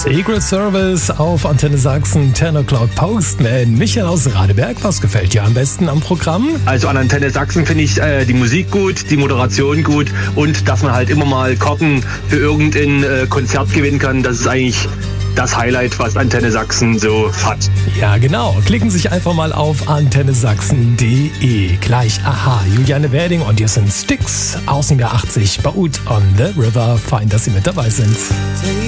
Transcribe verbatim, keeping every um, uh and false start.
Secret Service auf Antenne Sachsen, ten o'clock Postman. Michael aus Radeberg, was gefällt dir am besten am Programm? Also an Antenne Sachsen finde ich äh, die Musik gut, die Moderation gut und dass man halt immer mal Karten für irgendein äh, Konzert gewinnen kann. Das ist eigentlich das Highlight, was Antenne Sachsen so hat. Ja, genau. Klicken Sie sich einfach mal auf antenne sachsen punkt de. Gleich Aha, Juliane Werding und hier sind Styx aus dem Jahr achtzig. Boat on the River. Fein, dass Sie mit dabei sind.